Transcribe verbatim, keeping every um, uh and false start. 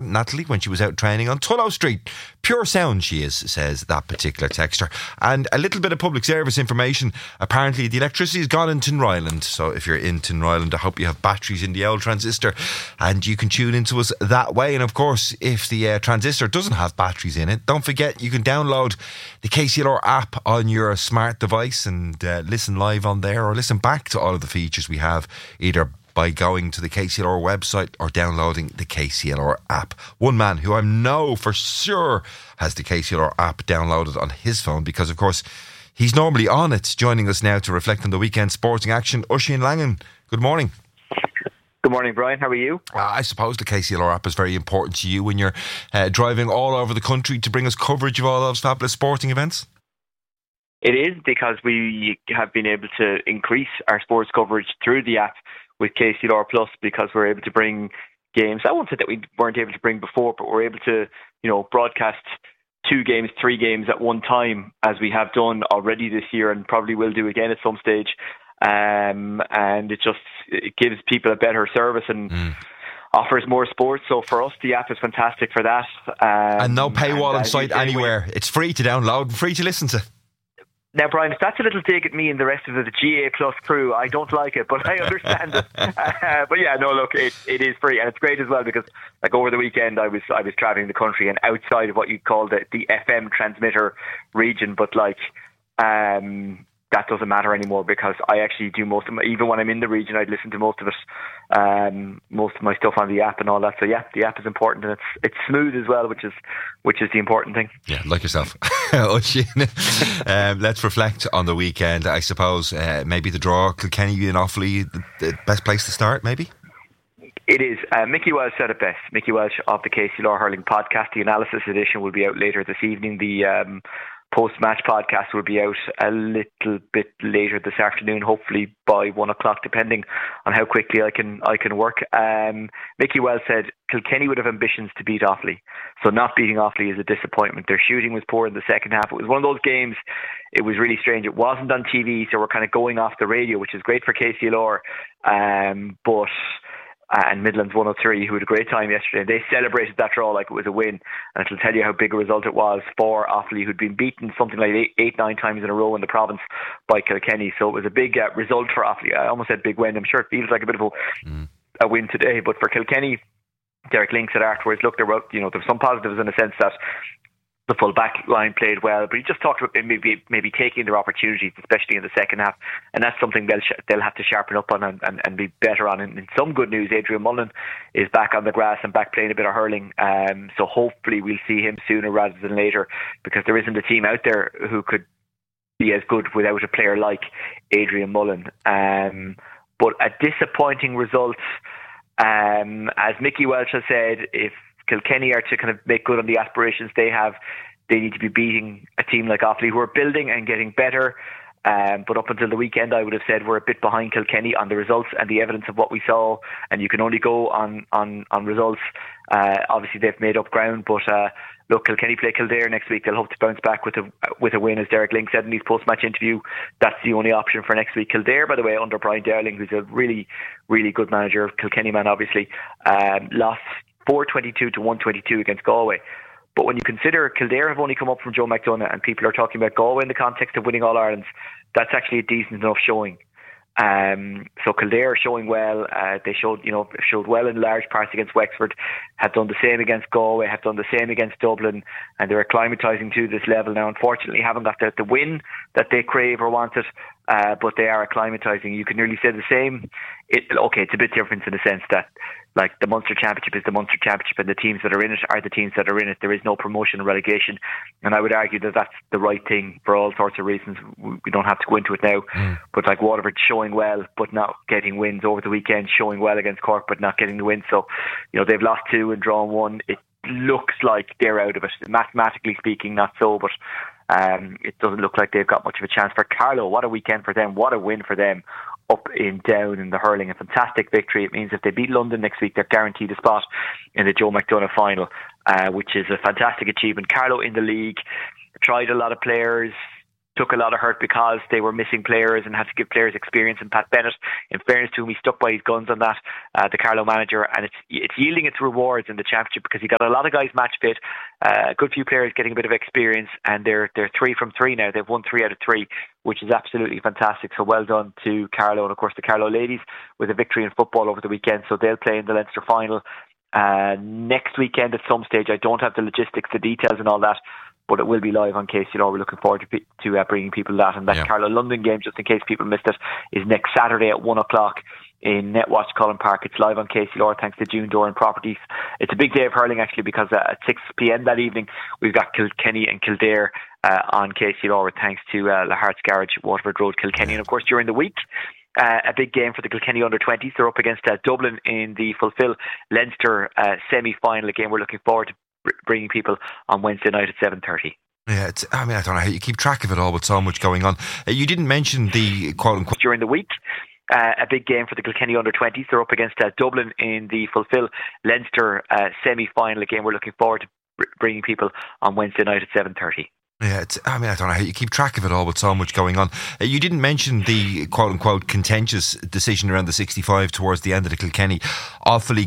Natalie, when she was out training on Tullow Street. Pure sound she is, says that particular texter. And a little bit of public service information. Apparently the electricity has gone in Tinryland. So if you're in Tinryland, I hope you have batteries in the old transistor and you can tune into us that way. And of course, if the uh, transistor doesn't have batteries in it, don't forget you can download the K C L R app on your smart device and uh, listen live on there, or listen back to all of the features we have, either by going to the K C L R website or downloading the K C L R app. One man who I know for sure has the K C L R app downloaded on his phone, because of course he's normally on it, joining us now to reflect on the weekend sporting action. Oisin Langan, good morning. Good morning, Brian. How are you? Uh, I suppose the K C L R app is very important to you when you're uh, driving all over the country to bring us coverage of all those fabulous sporting events. It is, because we have been able to increase our sports coverage through the app with K C L R Plus, because we're able to bring games. I won't say that we weren't able to bring before, but we're able to, you know, broadcast two games, three games at one time, as we have done already this year and probably will do again at some stage. Um, and it just it gives people a better service and mm. offers more sports. So for us, the app is fantastic for that. Um, and no paywall in sight anywhere. It's free to download and free to listen to. Now, Brian, if that's a little dig at me and the rest of the G A Plus crew, I don't like it, but I understand it. Uh, but yeah, no, look, it, it is free, and it's great as well, because like over the weekend, I was I was travelling the country and outside of what you'd call the, the F M transmitter region, but like um, that doesn't matter anymore, because I actually do most of my, even when I'm in the region, I'd listen to most of it, um, most of my stuff on the app and all that. So yeah, the app is important, and it's it's smooth as well, which is which is the important thing. Yeah, like yourself. um, let's reflect on the weekend. I suppose uh, maybe the draw, Kilkenny and Offaly, the, the best place to start, maybe? It is. Uh, Mickey Welsh said it best. Mickey Welsh of the K C L R Hurling podcast. The analysis edition will be out later this evening. The um, post-match podcast will be out a little bit later this afternoon, hopefully by one o'clock, depending on how quickly I can I can work. Um, Mickey Welsh said Kilkenny would have ambitions to beat Offaly, so not beating Offaly is a disappointment. Their shooting was poor in the second half. It was one of those games, it was really strange. It wasn't on T V, so we're kind of going off the radio, which is great for K C L R, um, but... and Midlands one oh three, who had a great time yesterday. They celebrated that draw like it was a win, and it'll tell you how big a result it was for Offaly, who'd been beaten something like eight, eight nine times in a row in the province by Kilkenny. So it was a big uh, result for Offaly. I almost said big win. I'm sure it feels like a bit of a, mm. a win today, but for Kilkenny, Derek Link said afterwards, look, there were, you know, there were some positives in the sense that the full back line played well, but he just talked about maybe maybe taking their opportunities, especially in the second half, and that's something they'll sh- they'll have to sharpen up on and, and, and be better on. And in some good news, Adrian Mullen is back on the grass and back playing a bit of hurling, um, so hopefully we'll see him sooner rather than later, because there isn't a team out there who could be as good without a player like Adrian Mullen. Um, but a disappointing result, um, as Mickey Welsh has said, if Kilkenny are to kind of make good on the aspirations they have, they need to be beating a team like Offaly, who are building and getting better. Um, but up until the weekend, I would have said we're a bit behind Kilkenny on the results and the evidence of what we saw. And you can only go on on, on results. Uh, obviously, they've made up ground. But uh, look, Kilkenny play Kildare next week. They'll hope to bounce back with a with a win, as Derek Link said in his post-match interview. That's the only option for next week. Kildare, by the way, under Brian Darling, who's a really, really good manager, Kilkenny man, obviously, um, lost four twenty-two to one twenty-two against Galway. But when you consider Kildare have only come up from Joe McDonough, and people are talking about Galway in the context of winning All-Irelands, that's actually a decent enough showing. Um, so Kildare are showing well. Uh, they showed, you know, showed well in large parts against Wexford, have done the same against Galway, have done the same against Dublin, and they're acclimatising to this level now. Unfortunately, haven't got the, the win that they crave or wanted, uh, but they are acclimatising. You can nearly say the same. It, okay, it's a bit different in the sense that, like, the Munster Championship is the Munster Championship, and the teams that are in it are the teams that are in it. There is no promotion or relegation, and I would argue that that's the right thing for all sorts of reasons. We don't have to go into it now, mm. but like Waterford showing well but not getting wins over the weekend, showing well against Cork but not getting the win. So, you know, they've lost two and drawn one. It looks like they're out of it. Mathematically speaking, not so, but um, it doesn't look like they've got much of a chance. For Carlow, what a weekend for them. What a win for them up in Down in the hurling. A fantastic victory. It means if they beat London next week, they're guaranteed a spot in the Joe McDonough final, uh, which is a fantastic achievement. Carlow in the league, tried a lot of players, took a lot of hurt because they were missing players and had to give players experience. And Pat Bennett, in fairness to him, he stuck by his guns on that, uh, the Carlow manager, and it's it's yielding its rewards in the championship because he got a lot of guys match fit, uh, a good few players getting a bit of experience, and they're they're three from three now. They've won three out of three, which is absolutely fantastic. So well done to Carlow, and of course the Carlow ladies with a victory in football over the weekend. So they'll play in the Leinster final uh, next weekend at some stage. I don't have the logistics, the details, and all that, but it will be live on K C L R. We're looking forward to, to uh, bringing people that. And that yeah. Carlow London game, just in case people missed it, is next Saturday at one o'clock in Netwatch Cullen Park. It's live on K C L R thanks to June Doran Properties. It's a big day of hurling actually, because uh, at six p.m. that evening we've got Kilkenny and Kildare uh, on K C L R, thanks to uh, Lahart's Garage, Waterford Road, Kilkenny. And of course during the week, Uh, a big game for the Kilkenny under twenties. They're up against uh, Dublin in the Fulfill Leinster uh, semi-final, a game we're looking forward to br- bringing people on Wednesday night at seven thirty. Yeah, it's, I mean, I don't know how you keep track of it all with so much going on. Uh, you didn't mention the quote-unquote... During the week, uh, a big game for the Kilkenny under twenties. They're up against uh, Dublin in the Fulfill Leinster uh, semi-final, a game we're looking forward to br- bringing people on Wednesday night at seven thirty. Yeah, it's, I mean, I don't know how you keep track of it all with so much going on. Uh, you didn't mention the quote-unquote contentious decision around the sixty-five towards the end of the Kilkenny Offaly